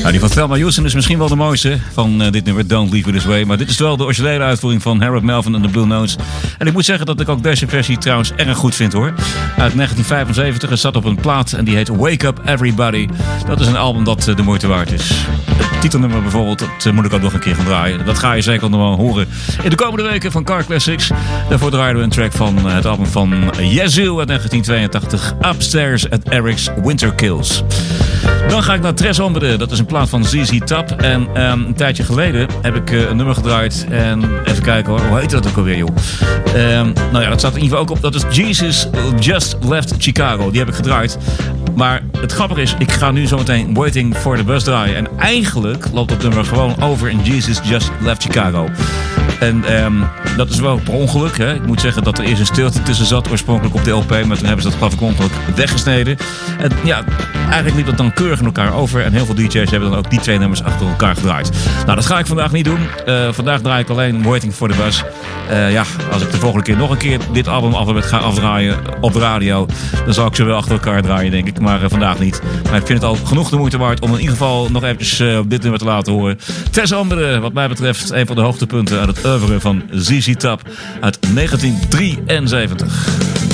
Nou, die van Thelma Houston is misschien wel de mooiste van dit nummer, Don't Leave Me This Way. Maar dit is wel de originele uitvoering van Harold Melvin en de Blue Notes. En ik moet zeggen dat ik ook deze versie trouwens erg goed vind, hoor. Uit 1975, het zat op een plaat en die heet Wake Up Everybody. Dat is een album dat de moeite waard is. Het titelnummer bijvoorbeeld, dat moet ik ook nog een keer gaan draaien. Dat ga je zeker nog wel horen in de komende weken van Car Classics. Daarvoor draaien we een track van het album van Yazoo uit 1982, Upstairs at Eric's Winter Kills. Dan ga ik naar Tres Hombres. Dat is een plaat van ZZ Top. En een tijdje geleden heb ik een nummer gedraaid. En even kijken hoor, hoe heet dat ook alweer, joh? Nou ja, dat staat in ieder geval ook op. Dat is Jesus Just Left Chicago. Die heb ik gedraaid. Maar het grappige is, ik ga nu zometeen Waiting for the Bus draaien. En eigenlijk loopt dat nummer gewoon over in Jesus Just Left Chicago. En dat is wel per ongeluk. Hè? Ik moet zeggen dat er eerst een stilte tussen zat oorspronkelijk op de LP. Maar toen hebben ze dat geloof ik ongeluk weggesneden. En ja, eigenlijk liep dat dan keurig in elkaar over. En heel veel DJ's hebben dan ook die twee nummers achter elkaar gedraaid. Nou, dat ga ik vandaag niet doen. Vandaag draai ik alleen Waiting for the Bus. Ja, als ik de volgende keer nog een keer dit album ga afdraaien op de radio, dan zal ik ze wel achter elkaar draaien, denk ik. Maar vandaag niet. Maar ik vind het al genoeg de moeite waard om in ieder geval nog eventjes dit nummer te laten horen. Tres Hombres, wat mij betreft, een van de hoogtepunten uit het oeuvre van ZZ Top uit 1973.